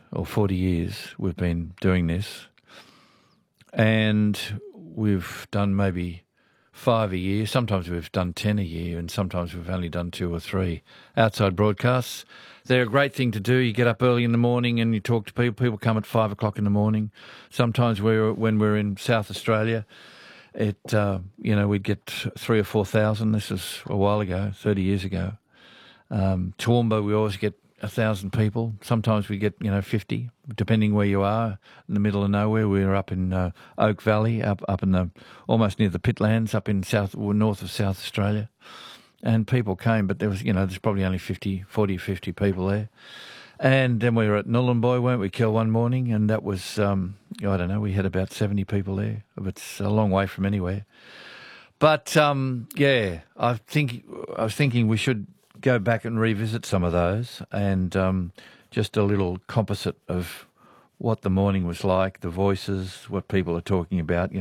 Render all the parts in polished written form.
or 40 years we've been doing this, and we've done maybe 5 a year. Sometimes we've done 10 a year, and sometimes we've only done 2 or 3 outside broadcasts. They're a great thing to do. You get up early in the morning and you talk to people. People come at 5 o'clock in the morning. Sometimes when we're in South Australia, we'd get 3,000 or 4,000. This was a while ago, 30 years ago. Toowoomba, we always get 1,000 people. Sometimes we get 50, depending where you are. In the middle of nowhere, we were up in Oak Valley, up in the almost near the Pitlands, up in north of South Australia, and people came. But there was there's probably only 40 or 50 people there. And then we were at Nhulunbuy, weren't we, Kel, one morning, and that was I don't know, we had about 70 people there. It's a long way from anywhere. But I was thinking we should go back and revisit some of those, and just a little composite of what the morning was like, the voices, what people are talking about,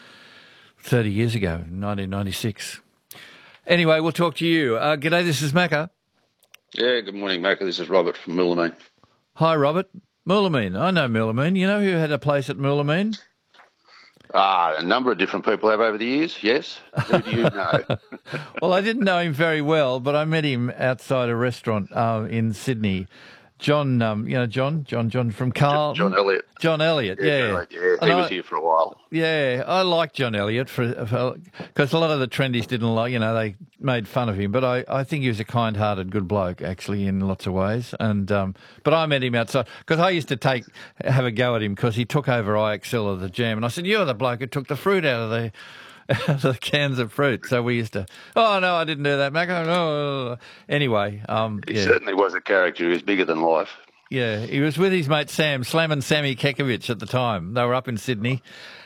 30 years ago, 1996. Anyway, we'll talk to you. G'day, this is Macca. Yeah, good morning, Macca. This is Robert from Moolameen. Hi, Robert. Moolameen. I know Moolameen. You know who had a place at Moolameen? A number of different people have over the years, yes. Who do you know? Well, I didn't know him very well, but I met him outside a restaurant in Sydney. John, John from Carlton. John Elliott. John Elliott, yeah. He was here for a while. Yeah, I like John Elliott because a lot of the trendies didn't like, they made fun of him. But I think he was a kind-hearted, good bloke, actually, in lots of ways. And but I met him outside because I used to have a go at him because he took over IXL of the Jam, and I said, "You're the bloke who took the fruit out of the cans of fruit." So we used to, "Oh, no, I didn't do that, Mac." No. Anyway. He certainly was a character. He was bigger than life. Yeah, he was with his mate Sam, Slamming Sammy Kekovich at the time. They were up in Sydney,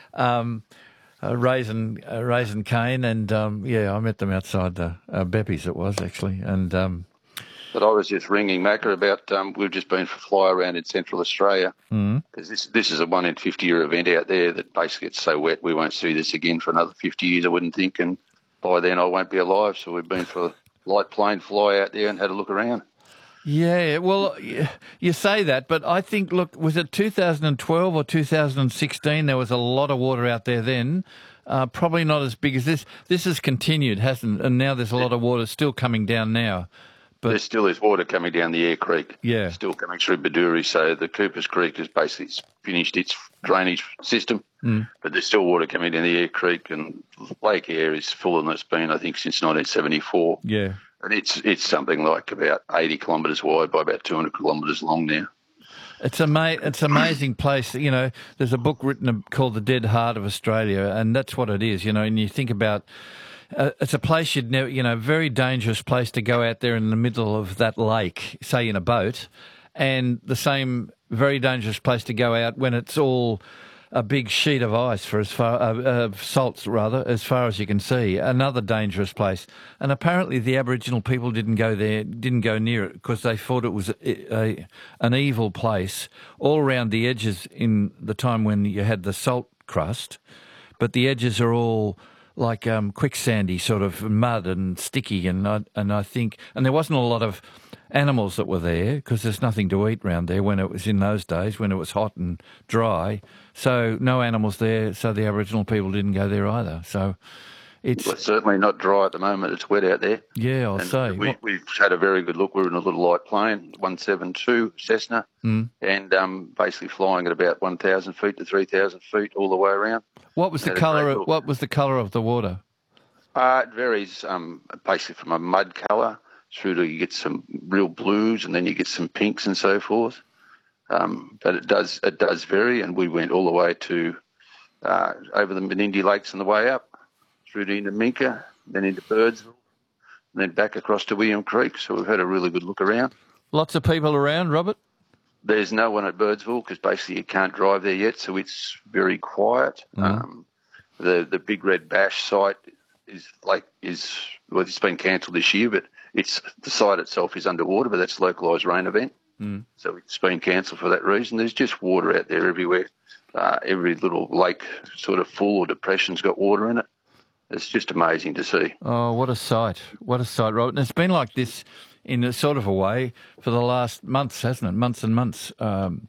raising cane, and I met them outside Beppy's, it was, actually. And But I was just ringing Macca about, we've just been for fly around in Central Australia, because this is a 1 in 50-year event out there that basically it's so wet we won't see this again for another 50 years, I wouldn't think, and by then I won't be alive. So we've been for a light plane fly out there and had a look around. Yeah, well, you say that, but I think, look, was it 2012 or 2016? There was a lot of water out there then. Probably not as big as this. This has continued, hasn't it? And now there's a lot of water still coming down now. But there still is water coming down the Eyre Creek. Yeah. Still coming through Baduri. So the Coopers Creek has basically finished its drainage system. But there's still water coming down the Eyre Creek, and Lake Eyre is fuller than it's been, I think, since 1974. Yeah. And it's something like about 80 kilometres wide by about 200 kilometres long now. It's an amazing place. There's a book written called The Dead Heart of Australia, and that's what it is, and you think about it's a place you'd never, very dangerous place to go out there in the middle of that lake, say in a boat, and the same very dangerous place to go out when it's all a big sheet of ice for as far salts rather, as far as you can see. Another dangerous place, and apparently the Aboriginal people didn't go near it because they thought it was an evil place all around the edges in the time when you had the salt crust, but the edges are all like quicksandy sort of mud and sticky, and I think there wasn't a lot of animals that were there because there's nothing to eat round there when it was in those days when it was hot and dry. So no animals there. So the Aboriginal people didn't go there either. So it's certainly not dry at the moment. It's wet out there. Yeah, I'll say. We've had a very good look. We're in a little light plane, 172 Cessna, and basically flying at about 1,000 feet to 3,000 feet all the way around. What was the colour? What was the colour of the water? It varies, basically from a mud colour through to you get some real blues, and then you get some pinks and so forth. But it does vary, and we went all the way to over the Menindee Lakes on the way up, through to into Minka, then into Birdsville, and then back across to William Creek. So we've had a really good look around. Lots of people around, Robert? There's no one at Birdsville because basically you can't drive there yet, so it's very quiet. The Big Red Bash site it's been cancelled this year, but the site itself is underwater, but that's a localised rain event. So it's been cancelled for that reason. There's just water out there everywhere. Every little lake sort of full or depression's got water in it. It's just amazing to see. Oh, what a sight. What a sight, Robert. And it's been like this in a sort of a way for the last months, hasn't it? Months and months.